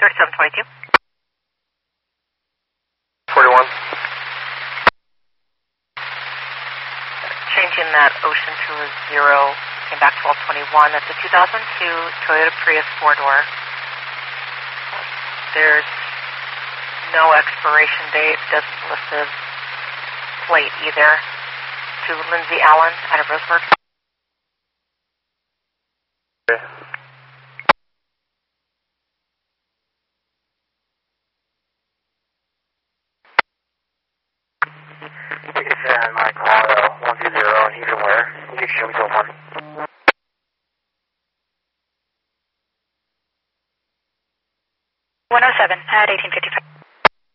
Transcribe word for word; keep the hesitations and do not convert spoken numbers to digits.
thirty-seven twenty-two. forty-one. Changing that ocean to a zero, came back twelve twenty-one. That's a two thousand two Toyota Prius four-door. There's no expiration date, doesn't list a plate either. To Lindsay Allen out of Roseburg. Okay. It's uh, my Colorado one two zero, either where. You can show me so far. one oh seven at eighteen fifty-five.